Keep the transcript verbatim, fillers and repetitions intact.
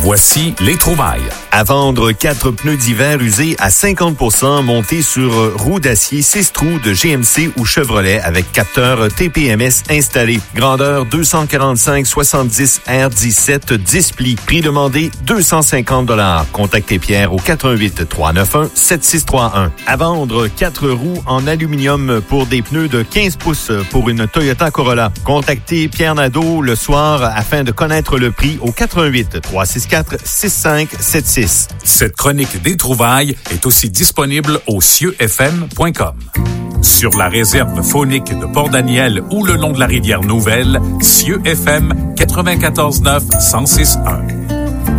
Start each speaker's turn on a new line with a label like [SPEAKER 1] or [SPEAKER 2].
[SPEAKER 1] Voici les trouvailles.
[SPEAKER 2] À vendre quatre pneus d'hiver usés à cinquante pour cent montés sur roues d'acier six trous de G M C ou Chevrolet avec capteur T P M S installé. Grandeur deux cent quarante-cinq soixante-dix R dix-sept, dix plis. Prix demandé deux cent cinquante dollars. Contactez Pierre au quatre un huit, trois neuf un, sept six trois un. À vendre quatre roues en aluminium pour des pneus de quinze pouces pour une Toyota Corolla. Contactez Pierre Nadeau le soir afin de connaître le prix au quatre un huit, trois six quatre, six cinq sept six.
[SPEAKER 1] Cette chronique des trouvailles est aussi disponible au cieux f m point com. Sur la réserve faunique de Port-Daniel ou le long de la rivière Nouvelle, Cieux F M quatre-vingt-quatorze neuf cent six un.